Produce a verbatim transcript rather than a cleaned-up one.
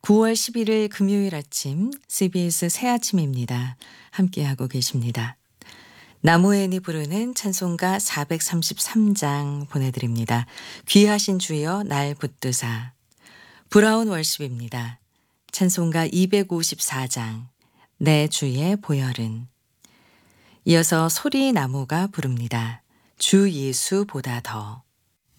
구월 십일일 금요일 아침 씨비에스 새아침입니다. 함께하고 계십니다. 나무엔이 부르는 찬송가 사백삼십삼 장 보내드립니다. 귀하신 주여 날 붙드사. 브라운 월십입니다. 찬송가 이백오십사 장 내 주의 보혈은. 이어서 소리나무가 부릅니다. 주 예수보다 더.